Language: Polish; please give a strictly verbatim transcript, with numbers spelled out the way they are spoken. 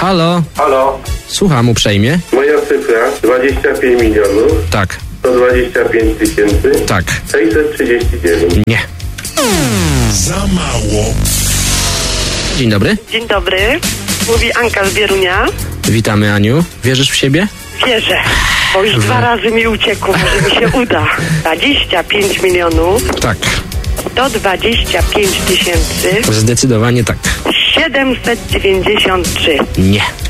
Halo? Halo? Słucham uprzejmie. Moja cyfra dwadzieścia pięć milionów Tak. sto dwadzieścia pięć tysięcy Tak. sześćset trzydzieści dziewięć. Nie. Za mało. Dzień dobry. Dzień dobry. Mówi Anka z Bierunia. Witamy, Aniu. Wierzysz w siebie? Wierzę, bo już dwa razy mi uciekło, może mi się uda. dwadzieścia pięć milionów Tak. sto dwadzieścia pięć tysięcy Zdecydowanie tak. siedemset dziewięćdziesiąt trzy. Nie.